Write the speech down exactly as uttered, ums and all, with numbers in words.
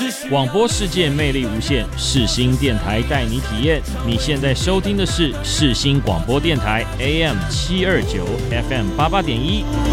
广播世界魅力无限，世新电台带你体验。你现在收听的是世新广播电台 A M 七二九 F M 八八点一。